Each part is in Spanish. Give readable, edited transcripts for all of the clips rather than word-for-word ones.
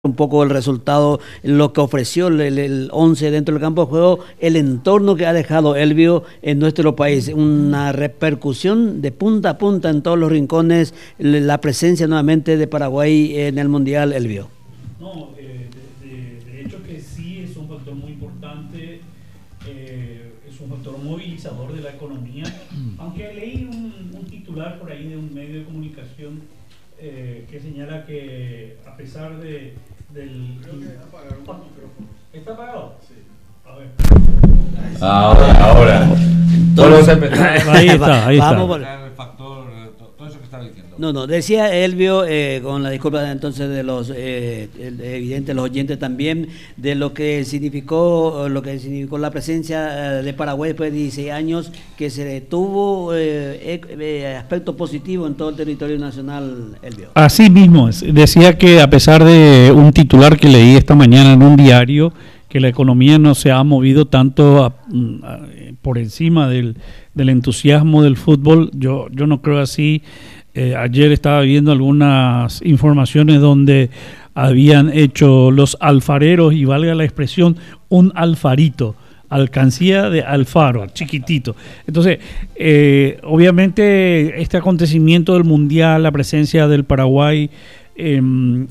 un poco el resultado, lo que ofreció el 11 dentro del campo de juego, el entorno que ha dejado Elvio en nuestro país, una repercusión de punta a punta en todos los rincones, la presencia nuevamente de Paraguay en el Mundial, Elvio. No, de hecho que sí es un factor muy importante, es un factor movilizador de la economía, aunque leí un titular por ahí de un medio de comunicación que señala que a pesar del... Creo que apagaron el micrófono. ¿Está apagado? Sí. A ver. Ahora. Ahí está. Vamos El factor, todo eso que estaba diciendo. No, decía Elvio, con la disculpa entonces de los evidentes, los oyentes también, de lo que significó la presencia de Paraguay después de 16 años, que se tuvo aspecto positivo en todo el territorio nacional, Elvio. Así mismo, decía que a pesar de un titular que leí esta mañana en un diario, que la economía no se ha movido tanto por encima del entusiasmo del fútbol, yo no creo así. Ayer estaba viendo algunas informaciones donde habían hecho los alfareros, y valga la expresión, un alfarito, alcancía de Alfaro, chiquitito. Entonces, obviamente este acontecimiento del Mundial, la presencia del Paraguay en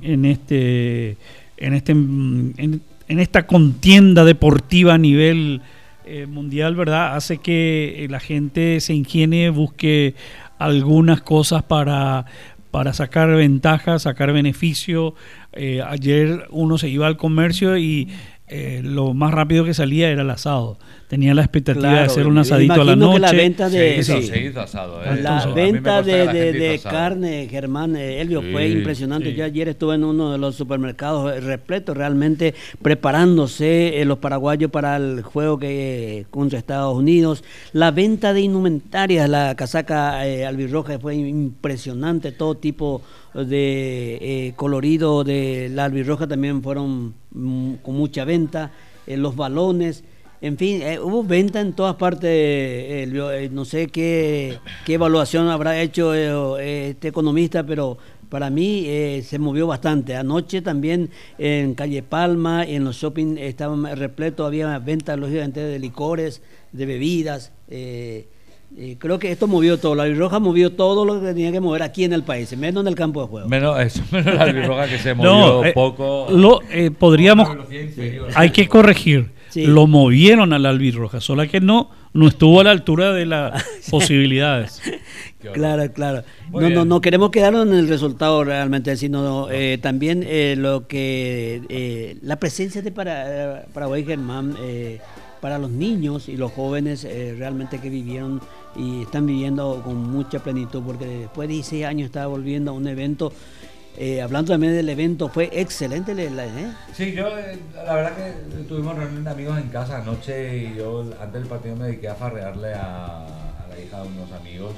esta contienda deportiva a nivel mundial, ¿verdad?, hace que la gente se ingenie, busque algunas cosas para sacar ventaja, sacar beneficio. Ayer uno se iba al comercio y lo más rápido que salía era el asado. Tenía la expectativa de hacer un asadito a la noche. La venta de, se hizo asado. La venta de carne, Germán, Elvio, fue impresionante. Sí. Yo ayer estuve en uno de los supermercados repletos, realmente preparándose los paraguayos para el juego que contra Estados Unidos. La venta de indumentarias, la casaca albirroja fue impresionante, todo tipo de colorido de la albirroja también fueron con mucha venta, los balones. En fin, hubo venta en todas partes. No sé qué evaluación habrá hecho este economista, pero para mí se movió bastante. Anoche también en Calle Palma, en los shopping estaban repletos, había ventas lógicamente de licores, de bebidas. Creo que esto movió todo. La albirroja movió todo lo que tenía que mover aquí en el país, menos en el campo de juego. Menos la albirroja que se movió poco. Podríamos, hay que corregir. Sí. Lo movieron a la albirroja, solo que no estuvo a la altura de las posibilidades. Claro. No queremos quedarnos en el resultado realmente, sino también lo que la presencia de Paraguay, Germán, para los niños y los jóvenes realmente que vivieron y están viviendo con mucha plenitud, porque después de 16 años estaba volviendo a un evento. Hablando también del evento, fue excelente. Sí, yo la verdad que tuvimos reunión de amigos en casa anoche y yo antes del partido me dediqué a farrearle a la hija de unos amigos.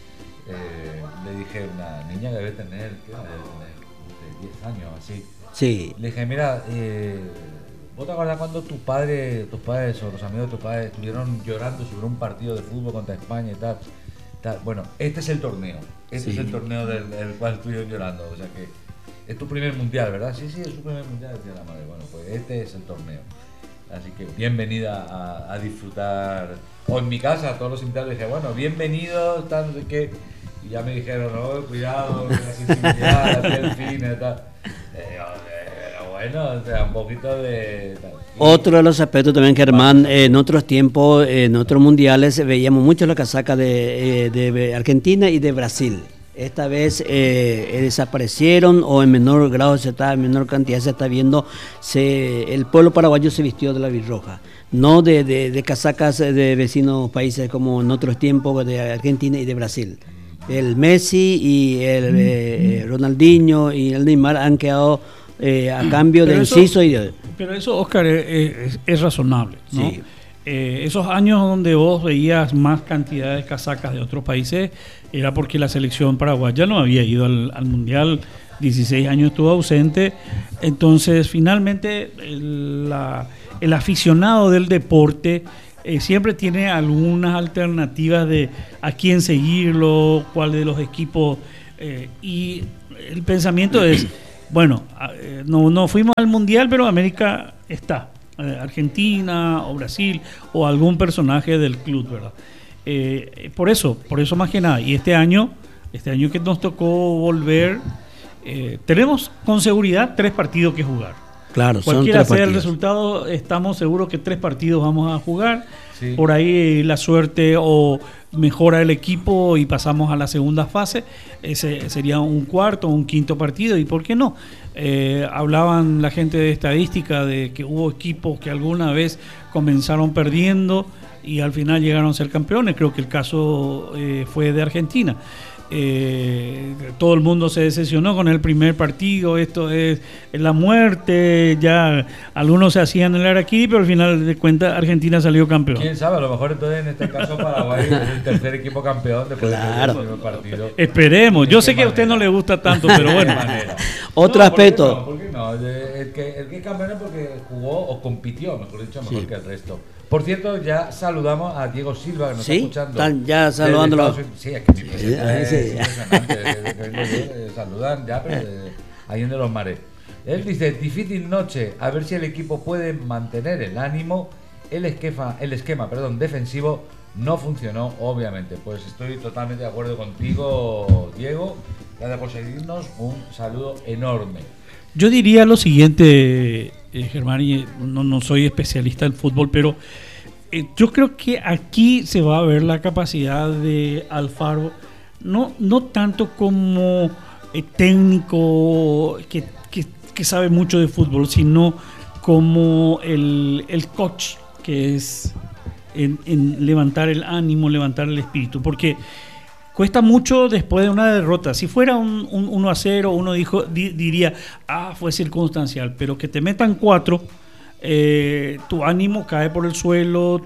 Le dije, una niña que debe tener, ¿qué edad debe tener? 10 años, así. Sí. Le dije, mira, ¿vos te acuerdas cuando tus padres o los amigos de tus padres estuvieron llorando sobre un partido de fútbol contra España y tal? Bueno, este es el torneo. Este es el torneo del cual estuvieron llorando. O sea que es tu primer mundial, ¿verdad? Sí, es su primer mundial, decía la madre. Bueno, pues este es el torneo. Así que bienvenida a disfrutar. O en mi casa, a todos los invitados dije, bueno, bienvenidos, tal, no sé qué. Y ya me dijeron, no, cuidado, la sensibilidad, el cine, tal. Bueno, o sea, un poquito de... Otro de los aspectos también, Germán, en otros tiempos, en otros mundiales, veíamos mucho la casaca de Argentina y de Brasil. Esta vez desaparecieron o en menor grado, en menor cantidad se está viendo, el pueblo paraguayo se vistió de la albirroja, no de casacas de vecinos países como en otros tiempos de Argentina y de Brasil. El Messi y el Ronaldinho y el Neymar han quedado a cambio de inciso y de... Pero eso, Oscar, es razonable, ¿no? Sí. Esos años donde vos veías más cantidad de casacas de otros países era porque la selección paraguaya no había ido al Mundial, 16 años estuvo ausente. Entonces finalmente el aficionado del deporte siempre tiene algunas alternativas de a quién seguirlo, cuál de los equipos, y el pensamiento es Bueno, no fuimos al Mundial, pero América está. Argentina o Brasil o algún personaje del club, ¿verdad? Por eso más que nada. Y este año que nos tocó volver, tenemos con seguridad 3 partidos que jugar. Claro, cualquiera sea el resultado, estamos seguros que 3 partidos vamos a jugar. Sí. Por ahí la suerte o mejora el equipo y pasamos a la segunda fase. Ese sería un cuarto o un quinto partido. ¿Y por qué no? Hablaban la gente de estadística de que hubo equipos que alguna vez comenzaron perdiendo y al final llegaron a ser campeones. Creo que el caso fue de Argentina. Todo el mundo se decepcionó con el primer partido, esto es la muerte, ya algunos se hacían el araquiri, pero al final de cuentas Argentina salió campeón. Quién sabe, a lo mejor entonces en este caso Paraguay es el tercer equipo campeón después del primer partido. Esperemos, yo sé que a usted no le gusta tanto, pero bueno. Otro aspecto. ¿Por qué no? El que es campeón es porque jugó o compitió, mejor dicho, mejor que el resto. Por cierto, ya saludamos a Diego Silva, que nos está escuchando. Están ya saludándolo. Sí, es que mi presencia es impresionante. Saludan ya, pero ahí en de los mares. Él dice, difícil noche, a ver si el equipo puede mantener el ánimo. El esquema defensivo no funcionó, obviamente. Pues estoy totalmente de acuerdo contigo, Diego. Gracias por seguirnos, un saludo enorme. Yo diría lo siguiente, Germán, y no soy especialista en fútbol, pero yo creo que aquí se va a ver la capacidad de Alfaro, no tanto como técnico que sabe mucho de fútbol, sino como el coach, que es en levantar el ánimo, levantar el espíritu, porque cuesta mucho después de una derrota. Si fuera un 1-0, uno diría, fue circunstancial, pero que te metan 4, tu ánimo cae por el suelo,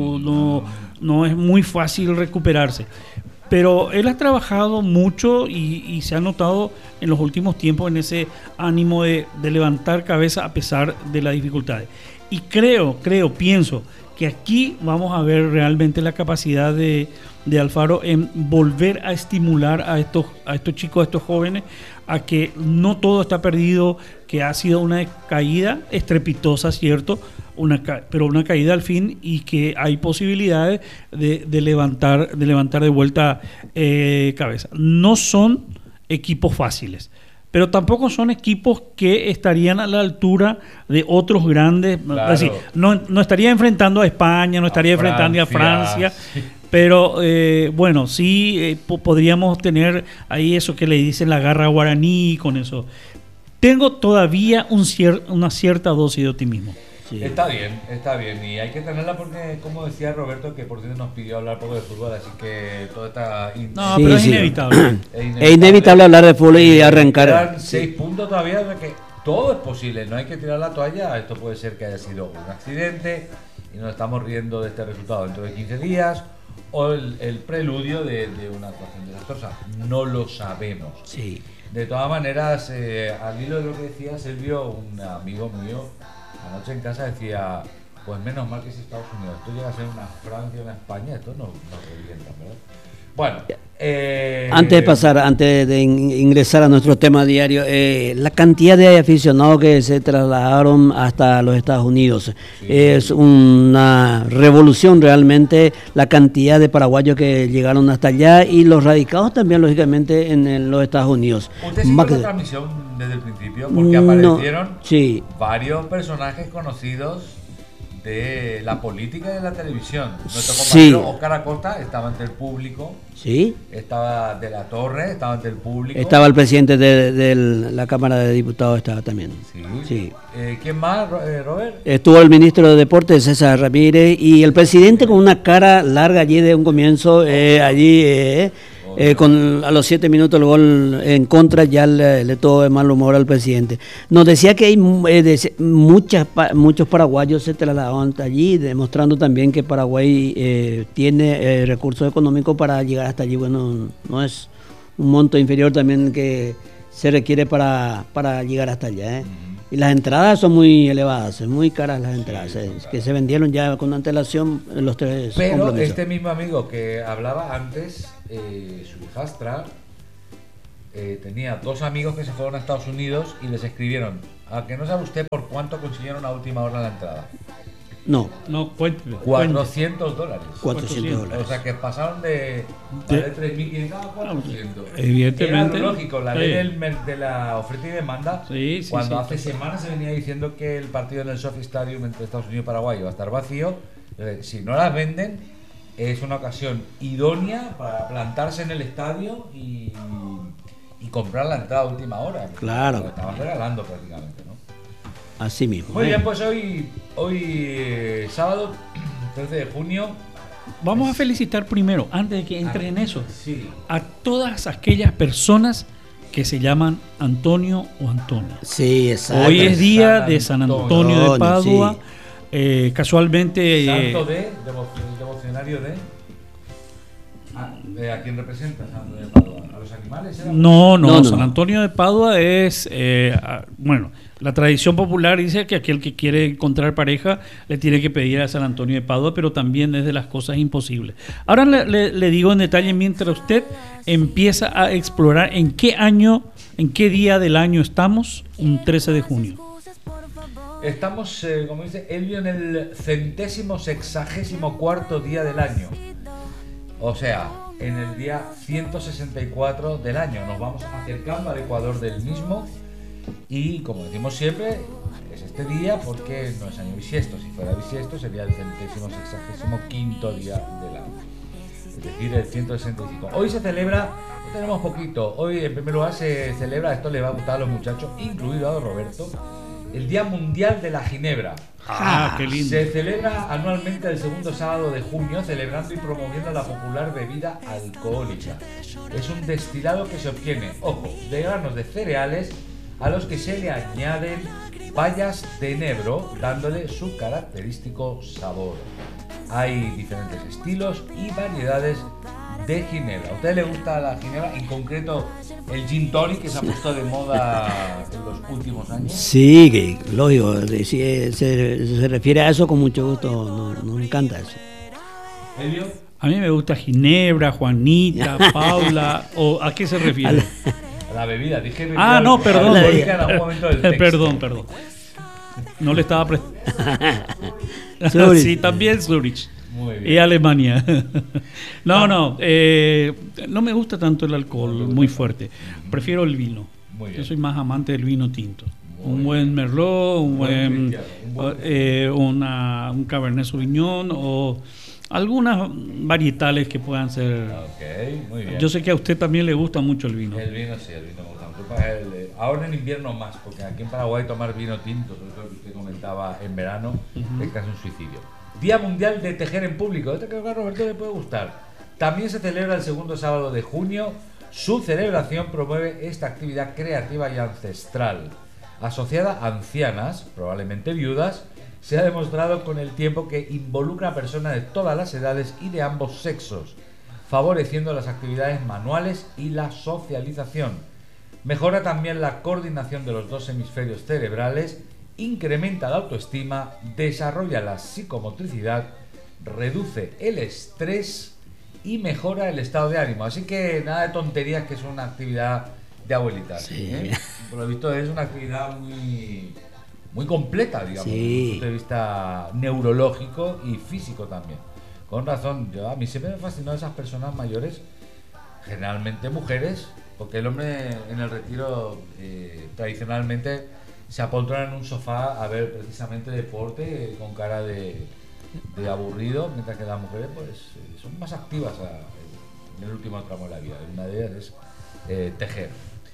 no es muy fácil recuperarse. Pero él ha trabajado mucho y se ha notado en los últimos tiempos en ese ánimo de levantar cabeza a pesar de las dificultades. Y pienso que aquí vamos a ver realmente la capacidad de Alfaro en volver a estimular a estos chicos, a estos jóvenes, a que no todo está perdido, que ha sido una caída estrepitosa, ¿cierto? Pero una caída al fin, y que hay posibilidades de levantar de vuelta cabeza. No son equipos fáciles, pero tampoco son equipos que estarían a la altura de otros grandes. Claro. Es decir, no estaría enfrentando a España, no estaría enfrentando a Francia. Sí. Pero bueno, sí podríamos tener ahí eso que le dicen la garra guaraní, con eso. Tengo todavía una cierta dosis de optimismo. Sí. Está bien, y hay que tenerla porque, como decía Roberto, que por cierto nos pidió hablar poco de fútbol, así que todo está... pero es inevitable. Es inevitable hablar de fútbol y arrancar. Quedan 6 puntos todavía, de que todo es posible, no hay que tirar la toalla. Esto puede ser que haya sido un accidente y nos estamos riendo de este resultado dentro de 15 días, o el preludio de una actuación desastrosa. No lo sabemos. Sí. De todas maneras, al hilo de lo que decía Silvio, un amigo mío, anoche en casa decía, pues menos mal que es Estados Unidos. Esto llega a ser una Francia, una España, esto nos revienta, ¿verdad? Bueno, antes de ingresar a nuestro tema diario, la cantidad de aficionados que se trasladaron hasta los Estados Unidos, sí, es una revolución realmente, la cantidad de paraguayos que llegaron hasta allá, y los radicados también, lógicamente, en los Estados Unidos. ¿Usted siguió la transmisión desde el principio? Porque aparecieron varios personajes conocidos de la política y de la televisión. Nuestro compañero Oscar Acosta estaba ante el público. Sí. Estaba De la Torre, estaba ante el público. Estaba el presidente de la Cámara de Diputados, estaba también. Sí. ¿Quién más, Robert? Estuvo el ministro de Deportes, César Ramírez, y el presidente con una cara larga allí de un comienzo, a los 7 minutos el gol en contra, ya le todo de mal humor al presidente. Nos decía que hay muchos paraguayos se trasladaron hasta allí, demostrando también que Paraguay tiene recursos económicos para llegar hasta allí. Bueno, no es un monto inferior también que se requiere para llegar hasta allá. Y las entradas son muy elevadas, muy caras las entradas, que se vendieron ya con antelación los 3 compromisos. Pero este mismo amigo que hablaba antes, su hijastra, tenía 2 amigos que se fueron a Estados Unidos y les escribieron: ¿a que no sabe usted por cuánto consiguieron a última hora la entrada? No, cuénteme. $400. 400 dólares. O sea que pasaron de 3.500 a 400. Evidentemente. Era lo lógico, la ley de la oferta y demanda. Sí, Cuando hace semanas se venía diciendo que el partido en el Sophie Stadium entre Estados Unidos y Paraguay iba a estar vacío, si no las venden, es una ocasión idónea para plantarse en el estadio y comprar la entrada a última hora. Claro. Lo estaban regalando prácticamente, ¿no? Así mismo. Muy bien, pues hoy sábado 13 de junio. Vamos a felicitar primero, antes de que entre en eso, Sí. a todas aquellas personas que se llaman Antonio o Antonia. Sí, exacto. Hoy es día de San Antonio de Padua. Sí. Casualmente. Santo devocionario de. ¿A quién representa Santo de Padua? ¿A los animales? No, San no. Antonio de Padua es, bueno, la tradición popular dice que aquel que quiere encontrar pareja le tiene que pedir a San Antonio de Padua, pero también es de las cosas imposibles. Ahora le digo en detalle, mientras usted empieza a explorar en qué año, en qué día del año estamos, un 13 de junio. Estamos, como dice Elvio, en el 164º día del año. O sea, en el día 164 del año. Nos vamos acercando al ecuador del mismo. Y como decimos siempre, es este día porque no es año bisiesto. Si fuera bisiesto sería el 165º día del año. Es decir, el 165. Hoy se celebra, no tenemos poquito. Hoy en primer lugar se celebra, esto le va a gustar a los muchachos, incluido a don Roberto, el Día Mundial de la Ginebra. Qué lindo. Se celebra anualmente el segundo sábado de junio, celebrando y promoviendo la popular bebida alcohólica. Es un destilado que se obtiene, ojo, de granos de cereales a los que se le añaden bayas de enebro, dándole su característico sabor. Hay diferentes estilos y variedades de ginebra. ¿A usted le gusta la ginebra? En concreto, el gin tonic que se ha puesto de moda en los últimos años. Sí, que lógico. Si se refiere a eso, con mucho gusto. Nos encanta eso. ¿Elio? A mí me gusta Ginebra, Juanita, Paula, ¿o a qué se refiere? La bebida, dije bebida. Ah, no, perdón. Lo dije en algún momento del texto. Perdón. No le estaba prestando. Zurich. Sí, también Zurich. Muy bien. Y Alemania. No me gusta tanto el alcohol muy fuerte. Prefiero el vino. Muy bien. Yo soy más amante del vino tinto. Muy Un buen Merlot, un cristiano, un Cabernet Sauvignon o algunas varietales que puedan ser. Ok, muy bien. Yo sé que a usted también le gusta mucho el vino. El vino sí, el vino me gusta mucho. Ahora en invierno más, porque aquí en Paraguay tomar vino tinto, sobre todo lo que usted comentaba en verano, es casi un suicidio. Día Mundial de Tejer en Público. Este creo que a Roberto le puede gustar. También se celebra el segundo sábado de junio. Su celebración promueve esta actividad creativa y ancestral. Asociada a ancianas, probablemente viudas, se ha demostrado con el tiempo que involucra a personas de todas las edades y de ambos sexos, favoreciendo las actividades manuales y la socialización. Mejora también la coordinación de los dos hemisferios cerebrales, incrementa la autoestima, desarrolla la psicomotricidad, reduce el estrés y mejora el estado de ánimo. Así que nada de tonterías, que es una actividad de abuelitas. Sí. Por lo visto es una actividad muy completa, digamos, Sí. desde el punto de vista neurológico y físico también. Con razón, a mí siempre me fascinó esas personas mayores, generalmente mujeres, porque el hombre en el retiro tradicionalmente se apoltrona en un sofá a ver precisamente deporte con cara de aburrido, mientras que las mujeres pues son más activas en el último tramo de la vida. Una de ellas es tejer.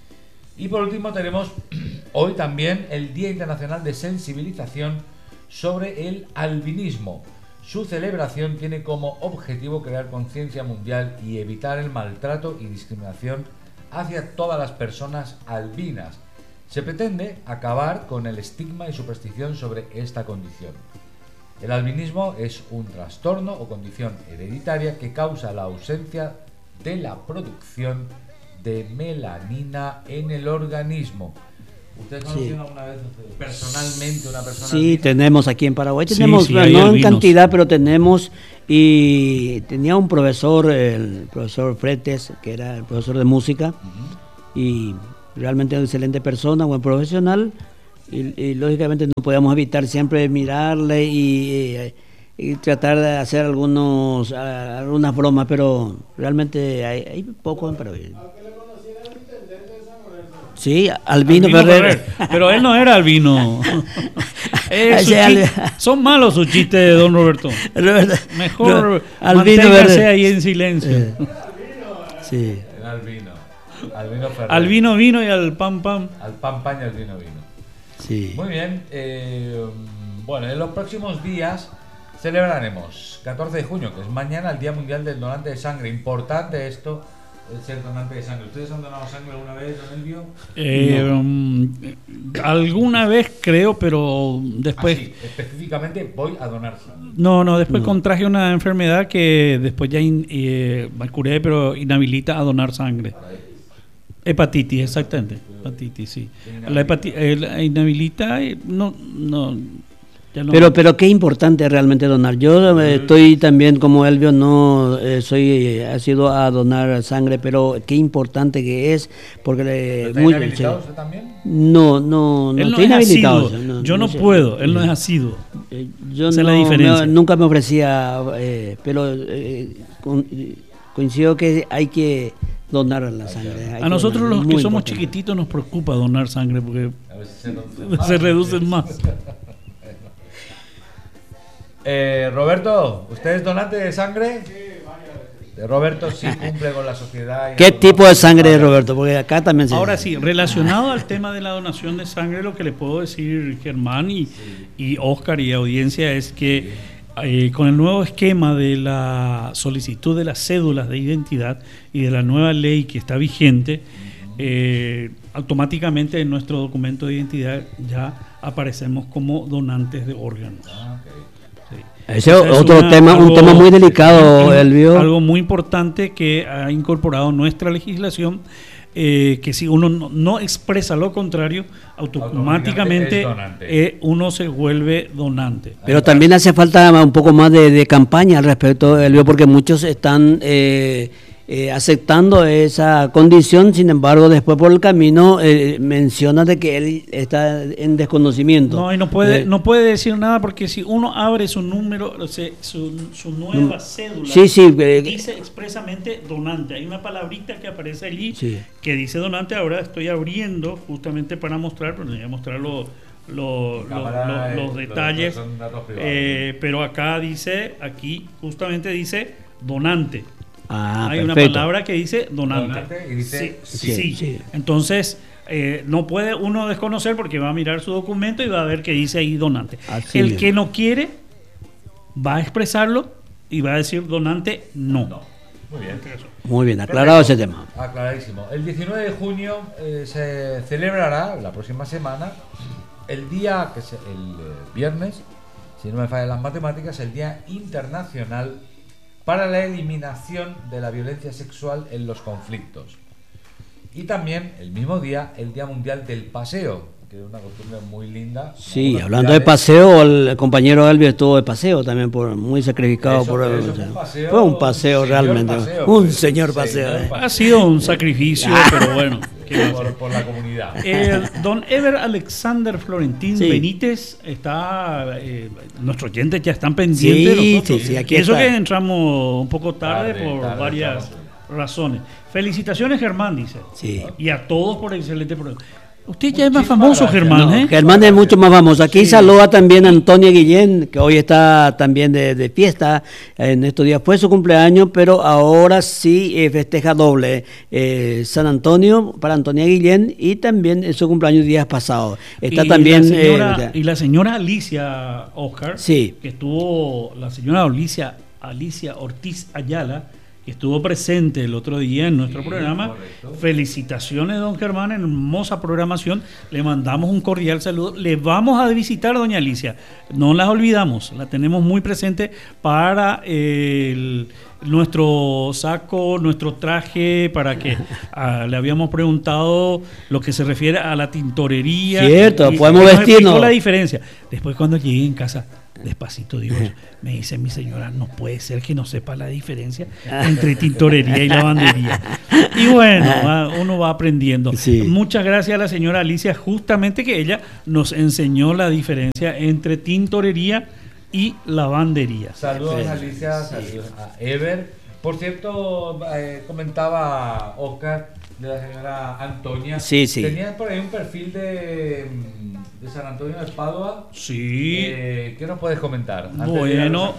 Y por último tenemos hoy también el Día Internacional de Sensibilización sobre el Albinismo. Su celebración tiene como objetivo crear conciencia mundial y evitar el maltrato y discriminación hacia todas las personas albinas. Se pretende acabar con el estigma y superstición sobre esta condición. El albinismo es un trastorno o condición hereditaria que causa la ausencia de la producción de melanina en el organismo. ¿Ustedes conocen alguna vez personalmente una persona Sí, albina? tenemos aquí en Paraguay, Sí, tenemos, sí, hay no en albinos. cantidad, pero tenemos, y tenía un profesor, el profesor Fretes, que era el profesor de música, y realmente una excelente persona, buen profesional, y lógicamente no podíamos evitar siempre mirarle y tratar de hacer algunas bromas, pero realmente hay poco para ver. Sí, Albino Ferrer. Pero él no era Albino. Son malos sus chistes de don Roberto. Mejor manténgase ahí en silencio. Sí. El Albino Ferrer. Albino vino y al pan pan. Al pan pan y al vino vino. Sí. Muy bien. Bueno, en los próximos días celebraremos 14 de junio, que es mañana, el Día Mundial del Donante de Sangre. Importante esto, el ser donante de sangre. ¿Ustedes han donado sangre alguna vez, don Elvio? No. Alguna vez creo, pero después... Sí, específicamente voy a donar sangre. No, después contraje una enfermedad que después ya me curé, pero inhabilita a donar sangre. Hepatitis, exactamente. Hepatitis, sí. La inhabilita, no... Pero qué importante realmente donar. Yo estoy también como Elvio, no soy asiduo a donar sangre, pero qué importante que es, porque ¿Está inhabilitado usted también? No él no estoy es inhabilitado. Asiduo. Yo no puedo, él no es asiduo. Yo esa es la diferencia. Nunca me ofrecía, pero coincido que hay que donar la sangre. A nosotros los que somos chiquititos nos preocupa donar sangre porque a veces se reducen más. Roberto, ¿usted es donante de sangre? Sí, varias. Roberto sí cumple con la sociedad. ¿Qué tipo de sangre es, Roberto? Porque acá también se... Ahora sí, relacionado al tema de la donación de sangre, lo que le puedo decir, Germán y Oscar y audiencia, es que con el nuevo esquema de la solicitud de las cédulas de identidad y de la nueva ley que está vigente, automáticamente en nuestro documento de identidad ya aparecemos como donantes de órganos. Ese es otro tema, un tema muy delicado, Elvio. Algo muy importante que ha incorporado nuestra legislación, que si uno no expresa lo contrario, automáticamente uno se vuelve donante. Pero también hace falta un poco más de campaña al respecto, Elvio, porque muchos están aceptando esa condición, sin embargo después por el camino menciona de que él está en desconocimiento. No, y no puede decir nada, porque si uno abre su número, su nueva cédula, dice expresamente donante. Hay una palabrita que aparece allí que dice donante. Ahora estoy abriendo justamente para mostrar, pero no voy a mostrar los detalles, pero acá dice, aquí justamente dice donante. Hay una palabra que dice donante. Y dice sí. Entonces no puede uno desconocer, porque va a mirar su documento y va a ver que dice ahí donante. El que no quiere va a expresarlo y va a decir donante no. Muy bien, aclarado ese tema. Aclaradísimo. El 19 de junio se celebrará, la próxima semana, el día, que es el viernes, si no me fallan las matemáticas, el Día Internacional para la eliminación de la violencia sexual en los conflictos. Y también, el mismo día, el Día Mundial del Paseo, que es una costumbre muy linda. Sí, hablando de paseo, el compañero Elvio estuvo de paseo también, muy sacrificado fue un paseo realmente, un señor paseo. Ha sido un sacrificio, pero bueno. Por la comunidad. Don Ever Alexander Florentín Benítez está, nuestros oyentes ya están pendientes de nosotros. Sí, aquí eso está. Que entramos un poco tarde por varias razones. Felicitaciones, Germán, dice. Sí. Y a todos por el excelente programa. Usted ya es más famoso, Germán, no, Germán es mucho más famoso. Aquí saluda también a Antonia Guillén, que hoy está también de fiesta. En estos días fue su cumpleaños, pero ahora sí festeja doble. San Antonio para Antonia Guillén, y también su cumpleaños días pasados. Está también... la señora Alicia, Oscar, que estuvo, la señora Alicia Ortiz Ayala, que estuvo presente el otro día en nuestro programa. Correcto. Felicitaciones, don Germán, hermosa programación. Le mandamos un cordial saludo. Le vamos a visitar, doña Alicia. No las olvidamos, la tenemos muy presente para nuestro saco, nuestro traje, para que le habíamos preguntado lo que se refiere a la tintorería. Cierto, podemos vestirnos. La diferencia. Después, cuando llegué en casa, despacito digo, me dice mi señora, no puede ser que no sepa la diferencia entre tintorería y lavandería. Y bueno, uno va aprendiendo. Sí. Muchas gracias a la señora Alicia, justamente que ella nos enseñó la diferencia entre tintorería y lavandería. Saludos Alicia, saludos a Ever. Por cierto, comentaba Oscar de la señora Antonia. Sí, sí. Tenía por ahí un perfil de San Antonio de Padua. Sí. ¿Qué nos puedes comentar? Bueno,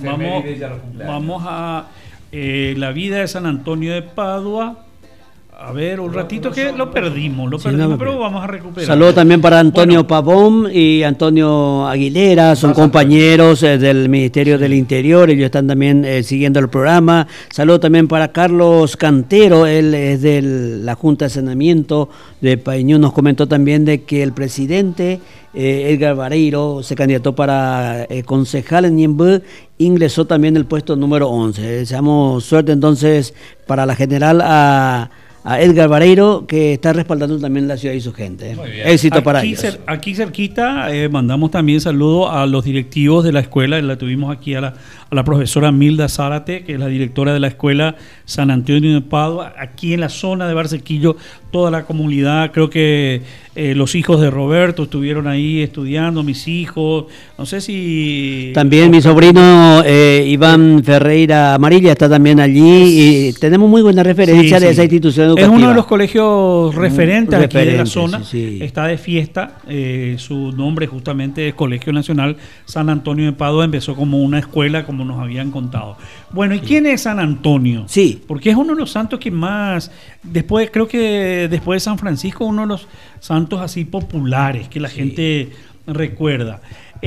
vamos a la vida de San Antonio de Padua. A ver, un ratito que lo perdimos, pero vamos a recuperar. Saludos también para Antonio Pavón y Antonio Aguilera, son compañeros del Ministerio del Interior, ellos están también siguiendo el programa. Saludos también para Carlos Cantero, él es de la Junta de Saneamiento de Pañú, nos comentó también de que el presidente Edgar Vareiro se candidató para concejal en Ñemby, ingresó también el puesto número 11. Deseamos suerte entonces para la general a Edgar Vareiro, que está respaldando también la ciudad y su gente. Éxito para ellos. Aquí cerquita mandamos también saludos a los directivos de la escuela. La tuvimos aquí a la profesora Milda Zárate, que es la directora de la escuela San Antonio de Padua. Aquí en la zona de Barsequillo, toda la comunidad, creo que los hijos de Roberto estuvieron ahí estudiando, mis hijos, no sé si... También mi sobrino Iván Ferreira Amarilla está también allí y tenemos muy buena referencia de esa institución educativa. Es uno de los colegios referentes aquí de la zona, está de fiesta, su nombre justamente es Colegio Nacional San Antonio de Padua, empezó como una escuela como nos habían contado. Bueno, ¿y quién es San Antonio? Sí. Porque es uno de los santos que más, creo que después de San Francisco, uno de los santos así populares que la gente recuerda.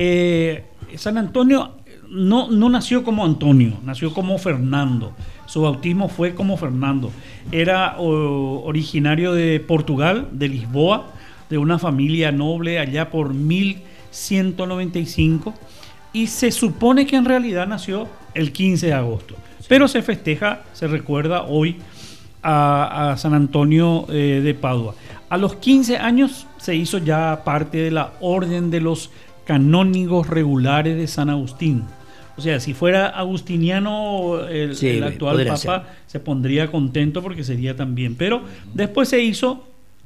San Antonio no nació como Antonio, nació como Fernando. Su bautismo fue como Fernando. Era originario de Portugal, de Lisboa, de una familia noble allá por 1195, y se supone que en realidad nació el 15 de agosto. Pero se festeja, se recuerda hoy a San Antonio de Padua. A los 15 años se hizo ya parte de la orden de los canónigos regulares de San Agustín. O sea, si fuera agustiniano el actual papa, se pondría contento porque sería también. Pero después se hizo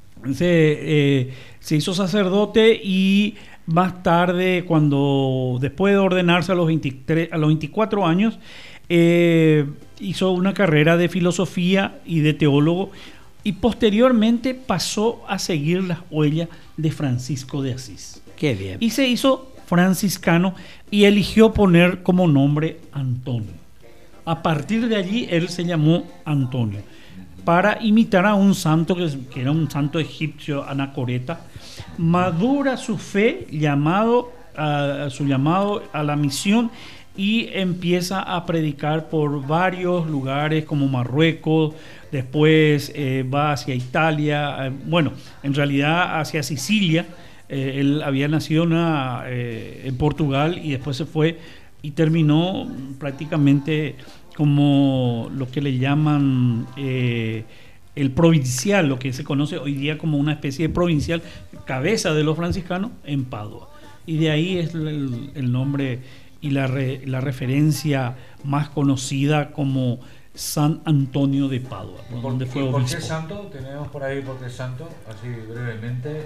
sacerdote y más tarde, después de ordenarse a los 24 años, hizo una carrera de filosofía y de teólogo y posteriormente pasó a seguir las huellas de Francisco de Asís. Qué bien. Y se hizo franciscano y eligió poner como nombre Antonio. A partir de allí él se llamó Antonio para imitar a un santo que era un santo egipcio, Anacoreta. Madura su fe, su llamado a la misión, y empieza a predicar por varios lugares como Marruecos, después va hacia Italia, en realidad hacia Sicilia. Él había nacido en Portugal y después se fue y terminó prácticamente como lo que le llaman el provincial, lo que se conoce hoy día como una especie de provincial, cabeza de los franciscanos en Padua. Y de ahí es el nombre y la referencia más conocida como San Antonio de Padua. ¿Por qué santo? Tenemos por ahí por qué santo, así brevemente.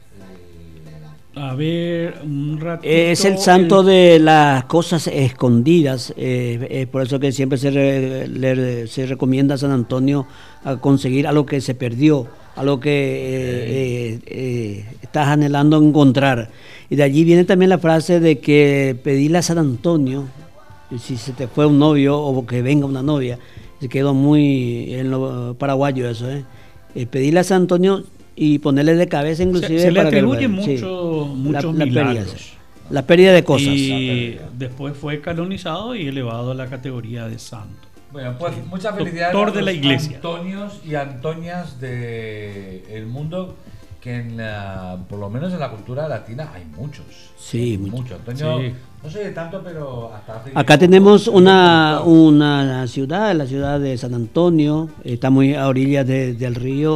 A ver, un ratito. Es el santo de las cosas escondidas, por eso que siempre se recomienda a San Antonio a conseguir algo que se perdió, algo que estás anhelando encontrar. Y de allí viene también la frase de que pedirle a San Antonio, si se te fue un novio o que venga una novia, se quedó muy en lo paraguayo eso, pedirle a San Antonio y ponerle de cabeza inclusive. Se le atribuye muchos milagros. La pérdida de cosas. Y después fue canonizado y elevado a la categoría de santo. Bueno, pues muchas felicidades Doctor de la Iglesia. Antonios y Antonias del mundo, que por lo menos en la cultura latina hay muchos. Sí, muchos. Antonio, sí. No sé de tanto, pero hasta hace acá tenemos una ciudad, la ciudad de San Antonio, está muy a orillas del río.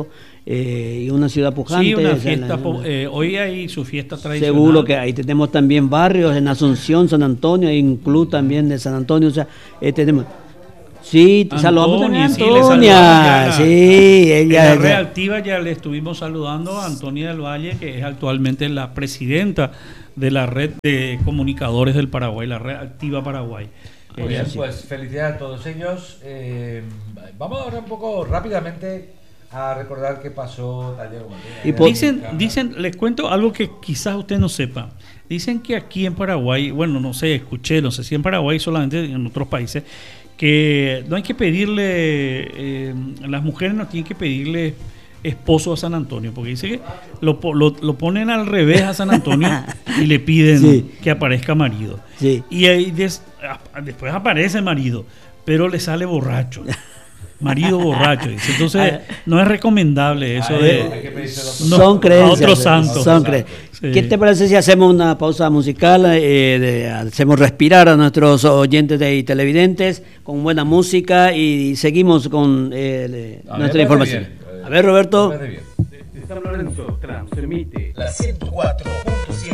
y una ciudad pujante. Sí, una o sea, fiesta, hoy hay su fiesta tradicional. seguro que ahí tenemos también barrios en Asunción, San Antonio, hay un club también de San Antonio, o sea, tenemos... Sí, saludamos también a Antonia. Sí, ella. En la Reactiva ya le estuvimos saludando a Antonia del Valle, que es actualmente la presidenta de la red de comunicadores del Paraguay, la Reactiva Paraguay. Muy bien, pues felicidades a todos ellos. Vamos ahora un poco rápidamente a recordar qué pasó ayer. Dicen, les cuento algo que quizás usted no sepa. Dicen que aquí en Paraguay, bueno, no sé si en Paraguay solamente en otros países, que no hay que pedirle, las mujeres no tienen que pedirle esposo a San Antonio, porque dice que lo ponen al revés a San Antonio y le piden que aparezca marido. Sí. Y ahí después aparece marido, pero le sale borracho. Marido borracho, dice. Entonces no es recomendable eso son creencias, a otros santos. Sí. ¿Qué te parece si hacemos una pausa musical? Hacemos respirar a nuestros oyentes y televidentes con buena música y seguimos con nuestra información. A ver, Roberto. Desde San Lorenzo transmite la 104.7.